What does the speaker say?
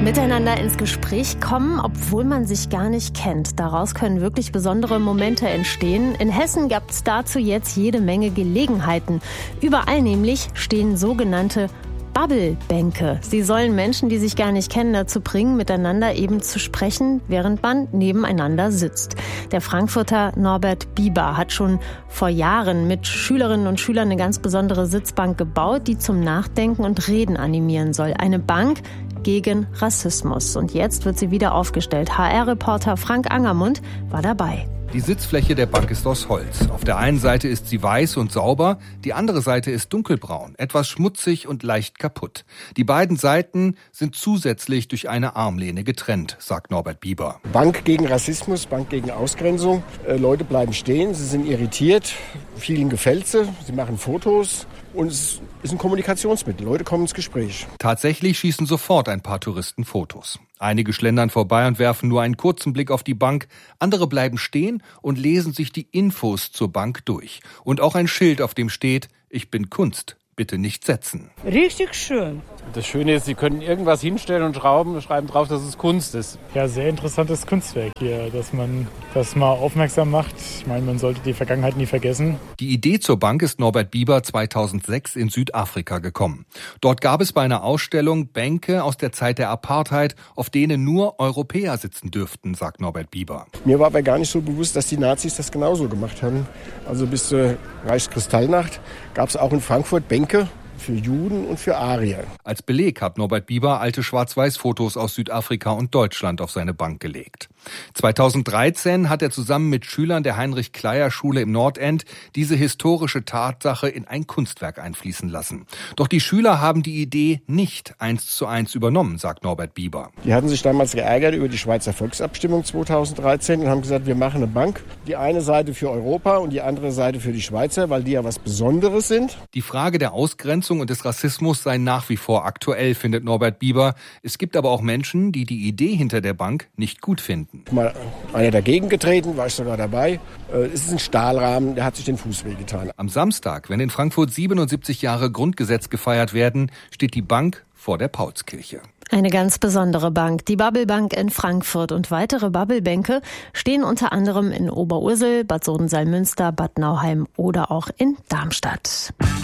Miteinander ins Gespräch kommen, obwohl man sich gar nicht kennt. Daraus können wirklich besondere Momente entstehen. In Hessen gab es dazu jetzt jede Menge Gelegenheiten. Überall nämlich stehen sogenannte Bubble-Bänke. Sie sollen Menschen, die sich gar nicht kennen, dazu bringen, miteinander eben zu sprechen, während man nebeneinander sitzt. Der Frankfurter Norbert Bieber hat schon vor Jahren mit Schülerinnen und Schülern eine ganz besondere Sitzbank gebaut, die zum Nachdenken und Reden animieren soll. Eine Bank gegen Rassismus. Und jetzt wird sie wieder aufgestellt. HR-Reporter Frank Angermund war dabei. Die Sitzfläche der Bank ist aus Holz. Auf der einen Seite ist sie weiß und sauber, die andere Seite ist dunkelbraun, etwas schmutzig und leicht kaputt. Die beiden Seiten sind zusätzlich durch eine Armlehne getrennt, sagt Norbert Bieber. Bank gegen Rassismus, Bank gegen Ausgrenzung. Leute bleiben stehen, sie sind irritiert, vielen gefällt sie machen Fotos. Und es ist ein Kommunikationsmittel. Leute kommen ins Gespräch. Tatsächlich schießen sofort ein paar Touristen Fotos. Einige schlendern vorbei und werfen nur einen kurzen Blick auf die Bank. Andere bleiben stehen und lesen sich die Infos zur Bank durch. Und auch ein Schild, auf dem steht: Ich bin Kunst. Bitte nicht setzen. Richtig schön. Das Schöne ist, Sie können irgendwas hinstellen und schreiben drauf, dass es Kunst ist. Ja, sehr interessantes Kunstwerk hier, dass man das mal aufmerksam macht. Ich meine, man sollte die Vergangenheit nie vergessen. Die Idee zur Bank ist Norbert Bieber 2006 in Südafrika gekommen. Dort gab es bei einer Ausstellung Bänke aus der Zeit der Apartheid, auf denen nur Europäer sitzen dürften, sagt Norbert Bieber. Mir war aber gar nicht so bewusst, dass die Nazis das genauso gemacht haben. Also bis zur Reichskristallnacht gab es auch in Frankfurt Bänke für Juden und für Arier. Als Beleg hat Norbert Bieber alte Schwarz-Weiß-Fotos aus Südafrika und Deutschland auf seine Bank gelegt. 2013 hat er zusammen mit Schülern der Heinrich-Kleyer-Schule im Nordend diese historische Tatsache in ein Kunstwerk einfließen lassen. Doch die Schüler haben die Idee nicht 1:1 übernommen, sagt Norbert Bieber. Die hatten sich damals geärgert über die Schweizer Volksabstimmung 2013 und haben gesagt, wir machen eine Bank. Die eine Seite für Europa und die andere Seite für die Schweizer, weil die ja was Besonderes sind. Die Frage der Ausgrenzung und des Rassismus sei nach wie vor aktuell, findet Norbert Bieber. Es gibt aber auch Menschen, die die Idee hinter der Bank nicht gut finden. Mal einer dagegen getreten, war ich sogar dabei. Es ist ein Stahlrahmen, der hat sich den Fuß wehgetan. Am Samstag, wenn in Frankfurt 77 Jahre Grundgesetz gefeiert werden, steht die Bank vor der Paulskirche. Eine ganz besondere Bank, die Bubble-Bank in Frankfurt. Und weitere Bubble-Bänke stehen unter anderem in Oberursel, Bad Sohn-Salmünster, Bad Nauheim oder auch in Darmstadt.